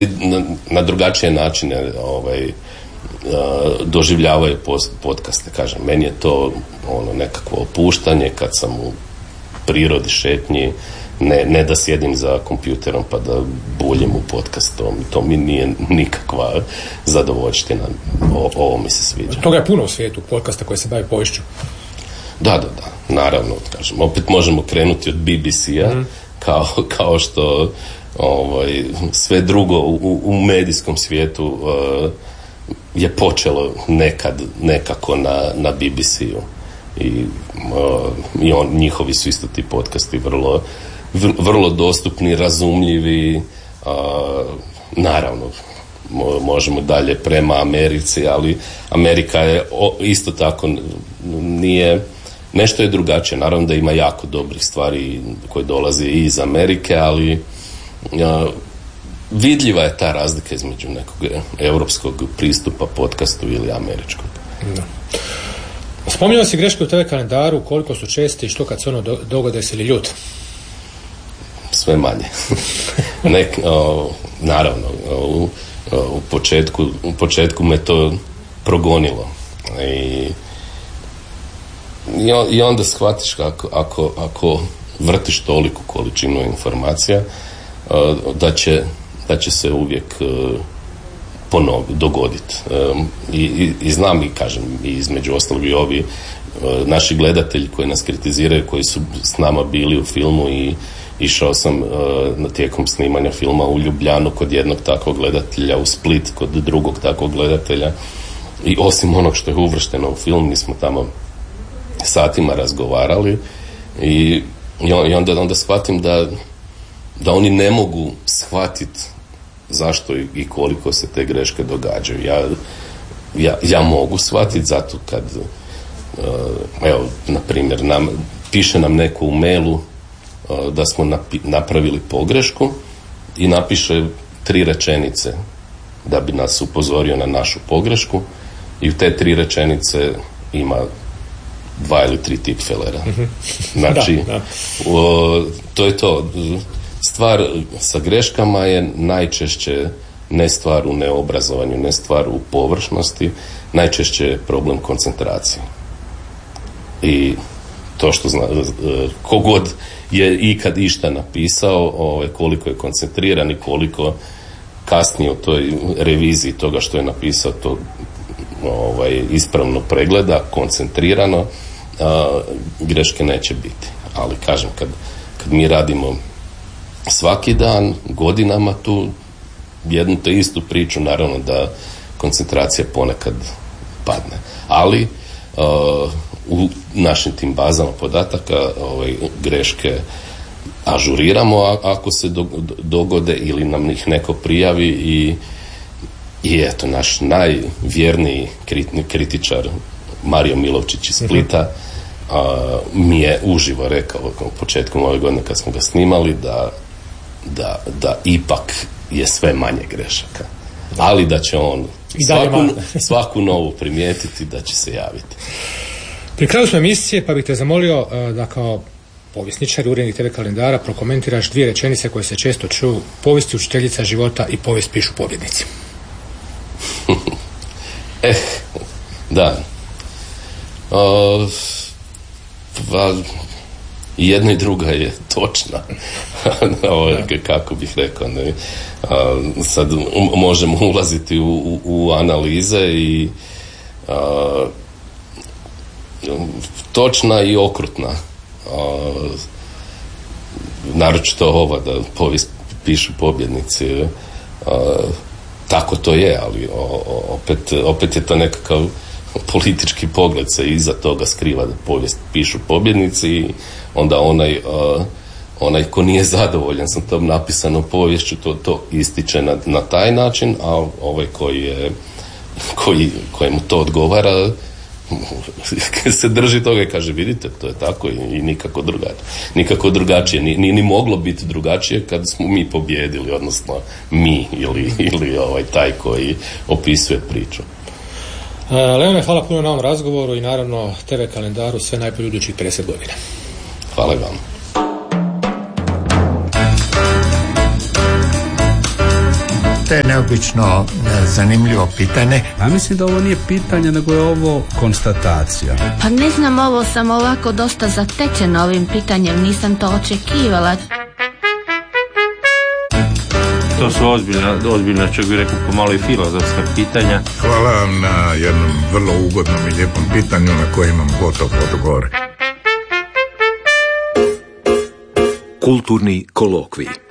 na drugačije načine doživljavaju podcaste. Kažem, meni je to nekakvo opuštanje kad sam u prirodi, šetnji, ne da sjedim za kompjuterom pa da buljem u podcast. To mi nije nikakva zadovoljština. Ovo mi se sviđa. Toga je puno u svijetu podcasta koji se bavi poviješću. Da, naravno, kažem, opet možemo krenuti od BBC-a, kao što sve drugo u medijskom svijetu je počelo nekako na BBC-u i njihovi su isto ti podcasti vrlo dostupni, razumljivi, naravno možemo dalje prema Americi, ali Amerika je isto tako nije, nešto je drugačije. Naravno da ima jako dobrih stvari koje dolaze i iz Amerike, ali vidljiva je ta razlika između nekog europskog pristupa podcastu ili američkog. Da. Spominjao si greške u TV kalendaru, koliko su česti i što kad se ono dogode se li ljut? Sve manje. Naravno, u početku me to progonilo. I onda shvatiš ako vrtiš toliku količinu informacija, da će se uvijek dogoditi. I znam i kažem, i između ostalog i ovi naši gledatelji koji nas kritiziraju, koji su s nama bili u filmu, i išao sam tijekom snimanja filma u Ljubljanu kod jednog takvog gledatelja, u Split kod drugog takvog gledatelja, i osim onog što je uvršteno u film, mi smo tamo satima razgovarali i onda shvatim da oni ne mogu shvatiti zašto i koliko se te greške događaju. Ja mogu shvatiti, zato kad evo, na primjer, piše nam neko u mailu da smo napravili pogrešku i napiše 3 rečenice da bi nas upozorio na našu pogrešku, i u te 3 rečenice ima 2 ili 3 tipfelera. Znači, to je to. Stvar sa greškama je najčešće ne stvar u neobrazovanju, ne stvar u površnosti, najčešće je problem koncentracije. I to što kogod je ikad išta napisao, koliko je koncentriran i koliko kasnije u toj reviziji toga što je napisao to ispravno pregleda, koncentrirano, greške neće biti. Ali kažem, kad mi radimo svaki dan, godinama tu jednu te istu priču, naravno da koncentracija ponekad padne. Ali u našim tim bazama podataka greške ažuriramo ako se dogode ili nam ih neko prijavi, i eto, naš najvjerniji kritičar Mario Milovčić iz Splita mi je uživo rekao početkom ove godine kad smo ga snimali da ipak je sve manje grešaka, ali da će on svaku novu primijetiti, da će se javiti. Pri kraju smo emisije, pa bih te zamolio da kao povjesničar i urednik TV kalendara prokomentiraš 2 rečenice koje se često čuju: povijest je učiteljica života i povijest pišu pobjednici. Da. Jedna i druga je točna. Kako bih rekao, ne? Sad možemo ulaziti u analize i točna i okrutna. Naročito ova, da povijest pišu pobjednici. Tako to je, ali opet je to nekakav politički pogled se iza toga skriva, da povijest pišu pobjednici, i onda onaj ko nije zadovoljan sa tom napisanom poviješću to ističe na taj način, a ovaj kojemu to odgovara se drži toga i kaže: vidite, to je tako i nikako drugačije. Nije ni moglo biti drugačije kad smo mi pobijedili, odnosno mi ili taj koji opisuje priču. Leone, hvala puno na ovom razgovoru i naravno TV kalendaru sve najbolje idućih 50 godina. Hvala vam. Zaista je neobično zanimljivo pitanje. Ja mislim da ovo nije pitanje, nego je ovo konstatacija. Pa ne znam, ovo sam ovako dosta zatečena ovim pitanjem, nisam to očekivala. To su ozbiljna, čak bih rekao pomalo i filozofska pitanja. Hvala vam na jednom vrlo ugodnom i lijepom pitanju na koje imam gotov odgovor. Kulturni kolokvij.